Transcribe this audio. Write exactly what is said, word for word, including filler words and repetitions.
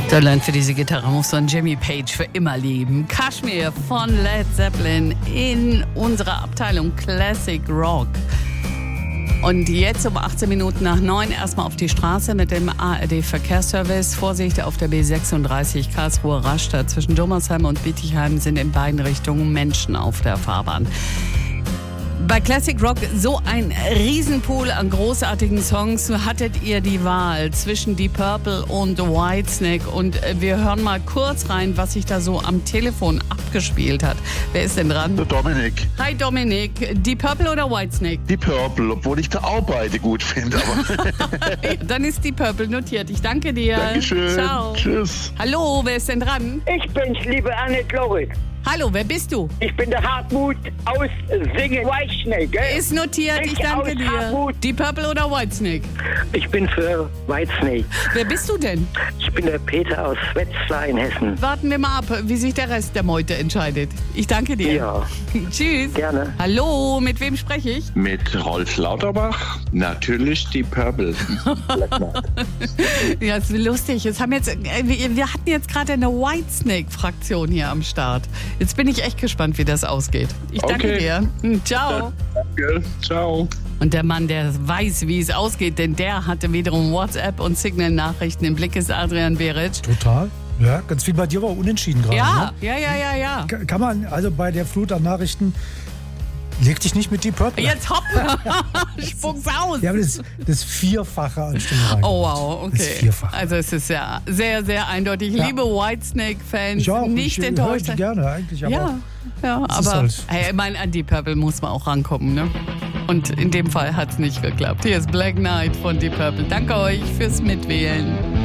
Deutschland für diese Gitarre muss so ein Jimmy Page für immer lieben. Kashmir von Led Zeppelin in unserer Abteilung Classic Rock. Und jetzt um achtzehn Minuten nach neun erstmal auf die Straße mit dem A R D-Verkehrsservice. Vorsicht auf der B sechsunddreißig Karlsruhe-Rastatt. Zwischen Dummersheim und Bietigheim sind in beiden Richtungen Menschen auf der Fahrbahn. Bei Classic Rock so ein Riesenpool an großartigen Songs. Hattet ihr die Wahl zwischen Deep Purple und Whitesnake? Und wir hören mal kurz rein, was sich da so am Telefon abgespielt hat. Wer ist denn dran? Der Dominik. Hi Dominik. Deep Purple oder Whitesnake? Deep Purple, obwohl ich da auch beide gut finde. Dann ist Deep Purple notiert. Ich danke dir. Dankeschön. Ciao. Tschüss. Hallo, wer ist denn dran? Ich bin's, liebe Annette Lorik. Hallo, wer bist du? Ich bin der Hartmut aus Singen Whitesnake. Gell? Ist notiert, ich Ich danke aus dir. Hartmut. Deep Purple oder Whitesnake? Ich bin für Whitesnake. Wer bist du denn? Ich bin der Peter aus Wetzlar in Hessen. Warten wir mal ab, wie sich der Rest der Meute entscheidet. Ich danke dir. Ja, Tschüss. gerne. Hallo, mit wem spreche ich? Mit Rolf Lauterbach, natürlich die Purple. Ja, ist lustig. Jetzt haben jetzt, äh, wir, wir hatten jetzt gerade eine Whitesnake-Fraktion hier am Start. Jetzt bin ich echt gespannt, wie das ausgeht. Ich danke Okay. dir. Hm, Ciao. Danke, ciao. Und der Mann, der weiß, wie es ausgeht, denn der hatte wiederum WhatsApp und Signal-Nachrichten im Blick, ist Adrian Beric. Total. Ja, ganz viel bei dir war unentschieden gerade. Ja, Ne? ja, ja, ja, ja. Ka- Kann man also bei der Flut an Nachrichten, leg dich nicht mit Deep Purple. Jetzt hopp, spuck's aus. Ja, aber das, das Vierfache an Stimmen rein. Oh wow, Das okay. Vierfache. Also es ist ja sehr, sehr eindeutig. Ja. Liebe Whitesnake-Fans, Ich auch, nicht ich höre enttäuscht die sein. gerne eigentlich, aber Ja, ja, es ist aber halt- hey, ich meine, an Deep Purple muss man auch rankommen, ne? Und in dem Fall hat es nicht geklappt. Hier ist Black Knight von Deep Purple. Danke euch fürs Mitwählen.